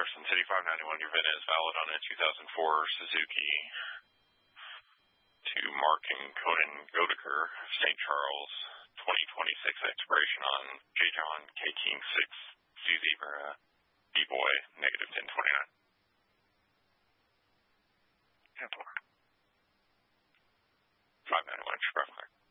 Sun City 591, your VIN is valid on a 2004 Suzuki. To Mark and Conan Godeker, St. Charles, 2026 expiration on J. John K. King 6, C Zebra, B-Boy, negative 1029. 591, Chicago.